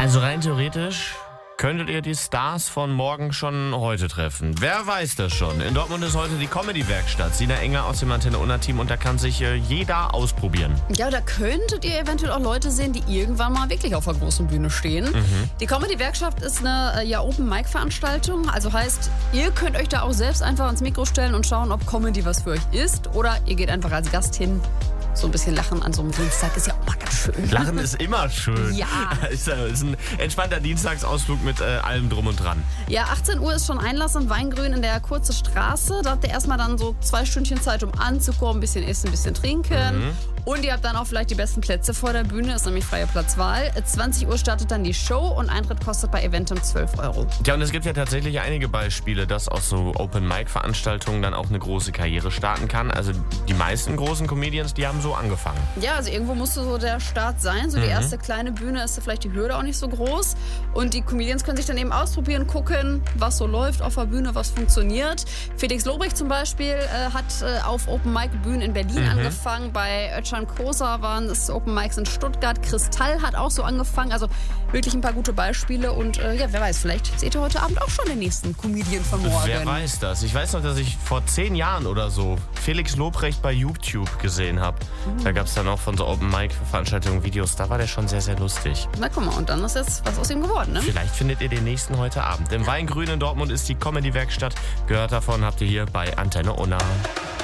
Also rein theoretisch könntet ihr die Stars von morgen schon heute treffen. Wer weiß das schon? In Dortmund ist heute die Comedy-Werkstatt. Sina Enger aus dem Antenne-Unna-Team und da kann sich jeder ausprobieren. Ja, da könntet ihr eventuell auch Leute sehen, die irgendwann mal wirklich auf der großen Bühne stehen. Die Comedy-Werkstatt ist eine Open-Mic-Veranstaltung. Also heißt, ihr könnt euch da auch selbst einfach ans Mikro stellen und schauen, ob Comedy was für euch ist. Oder ihr geht einfach als Gast hin. So ein bisschen lachen an so einem Dienstag ist ja auch mal ganz schön. Lachen ist immer schön. Ja. Ist ein entspannter Dienstagsausflug mit allem drum und dran. Ja, 18 Uhr ist schon Einlass im Weingrün in der Kurze Straße. Da habt ihr erstmal dann so 2 Stündchen Zeit, um anzukommen, ein bisschen essen, ein bisschen trinken. Und ihr habt dann auch vielleicht die besten Plätze vor der Bühne, ist nämlich freie Platzwahl. 20 Uhr startet dann die Show und Eintritt kostet bei Eventum 12 €. Ja, und es gibt ja tatsächlich einige Beispiele, dass aus so Open-Mic-Veranstaltungen dann auch eine große Karriere starten kann. Also die meisten großen Comedians, die haben so angefangen. Ja, also irgendwo musste so der Start sein. So die erste kleine Bühne ist vielleicht die Hürde auch nicht so groß. Und die Comedians können sich dann eben ausprobieren, gucken, was so läuft auf der Bühne, was funktioniert. Felix Lobrecht zum Beispiel hat auf Open-Mic-Bühnen in Berlin angefangen. Bei Özcan Kosa waren es Open Mics in Stuttgart. Kristall hat auch so angefangen. Also wirklich ein paar gute Beispiele. Und ja, wer weiß, vielleicht seht ihr heute Abend auch schon den nächsten Comedian von morgen. Wer weiß das? Ich weiß noch, dass ich vor 10 Jahren oder so Felix Lobrecht bei YouTube gesehen habe. Da gab es dann auch von so Open-Mic-Veranstaltungen Videos. Da war der schon sehr, sehr lustig. Na guck mal, und dann ist jetzt was aus ihm geworden, ne? Vielleicht findet ihr den nächsten heute Abend. Im Weingrün in Dortmund ist die Comedy-Werkstatt. Gehört davon habt ihr hier bei Antenne Unna.